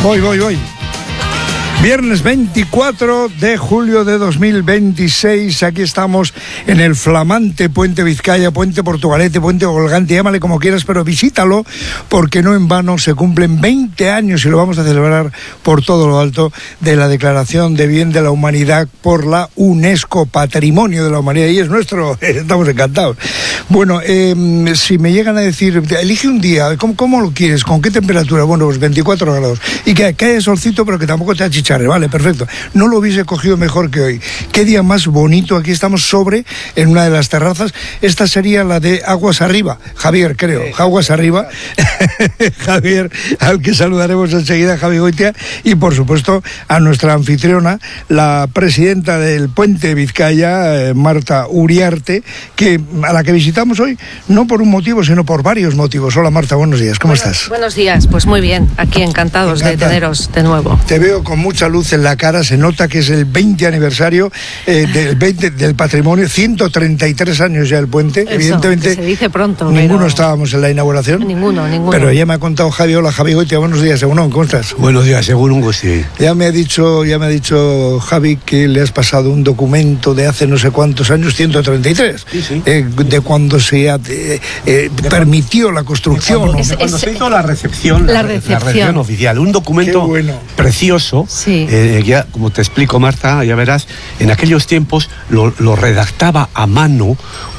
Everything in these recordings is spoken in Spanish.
Voy. Viernes 24 de julio de 2026, aquí estamos en el flamante Puente Vizcaya, Puente Portugalete, Puente Colgante, llámale como quieras, pero visítalo, porque no en vano se cumplen 20 años y lo vamos a celebrar por todo lo alto de la Declaración de Bien de la Humanidad por la UNESCO, Patrimonio de la Humanidad, y es nuestro, estamos encantados. Bueno, si me llegan a decir, elige un día, ¿cómo lo quieres? ¿Con qué temperatura? Bueno, pues 24 grados, y que haya solcito, pero que tampoco te achicharre. Vale, perfecto. No lo hubiese cogido mejor que hoy. Qué día más bonito. Aquí estamos en una de las terrazas. Esta sería la de Aguas Arriba. Javier, creo. Aguas Arriba. Javier, al que saludaremos enseguida, Javi Goitia. Y, por supuesto, a nuestra anfitriona, la presidenta del Puente Vizcaya, Marta Uriarte, a la que visitamos hoy, no por un motivo, sino por varios motivos. Hola, Marta, buenos días. ¿Cómo estás? Buenos días. Pues muy bien. Aquí encantados de teneros de nuevo. Te veo con mucha luz en la cara, se nota que es el 20 aniversario del patrimonio, 133 años ya el puente. Eso, evidentemente se dice pronto. Ninguno estábamos en la inauguración. Ninguno. Pero ya me ha contado Javi. Hola, Javi Goitia, buenos días, Egunon, ¿cómo estás? Buenos días, Egunon, sí. Ya me ha dicho Javi que le has pasado un documento de hace no sé cuántos años, 133, sí. De cuando se permitió la construcción. Cuando se hizo la recepción oficial, un documento precioso. Sí. Ya, como te explico, Marta, ya verás, en aquellos tiempos lo redactaba a mano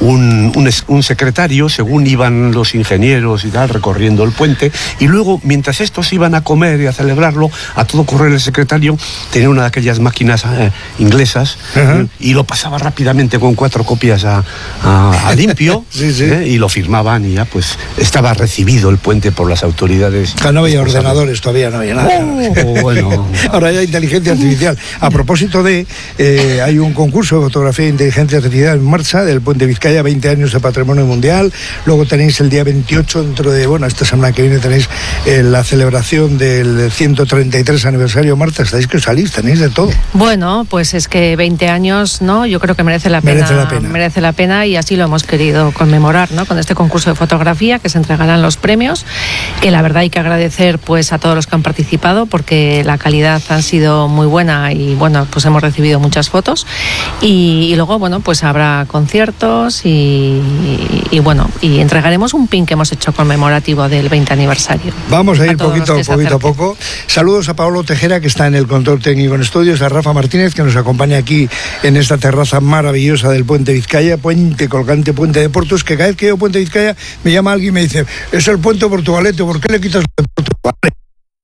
un secretario, según iban los ingenieros y tal, recorriendo el puente, y luego, mientras estos iban a comer y a celebrarlo, a todo correr el secretario tenía una de aquellas máquinas inglesas, y lo pasaba rápidamente con 4 copias a limpio, sí. Y lo firmaban, y ya pues estaba recibido el puente por las autoridades. No había ordenadores, todavía no había nada. Bueno. Ahora ya hay inteligencia artificial. A propósito hay un concurso de fotografía de inteligencia artificial en marcha del Puente Vizcaya, 20 años de patrimonio mundial. Luego tenéis el día 28, esta semana que viene tenéis la celebración del 133 aniversario. Marta, estáis que os salís, tenéis de todo. Bueno, pues es que 20 años, ¿no? Yo creo que merece la pena, y así lo hemos querido conmemorar, ¿no? Con este concurso de fotografía, que se entregarán los premios, que la verdad hay que agradecer pues a todos los que han participado, porque la calidad ha sido muy buena, y bueno, pues hemos recibido muchas fotos, y luego, bueno, pues habrá conciertos y entregaremos un pin que hemos hecho conmemorativo del 20 aniversario. Vamos a ir poquito a poco. Saludos a Pablo Tejera, que está en el control técnico en estudios, a Rafa Martínez, que nos acompaña aquí en esta terraza maravillosa del Puente Vizcaya, Puente Colgante, Puente de Portos, que cada vez que yo Puente Vizcaya me llama alguien y me dice, es el Puente Portugalete, ¿por qué le quitas el Portugalete?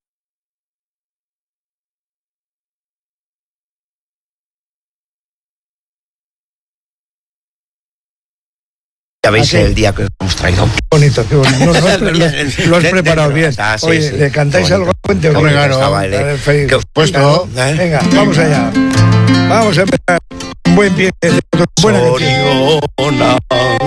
Ya veis el día que os hemos traído. Qué bonito. No, lo has preparado bien. Oye, ¿le cantáis algo al puente? Puesto. Venga, vamos allá. Vamos a empezar. Un buen pie. Buena canción.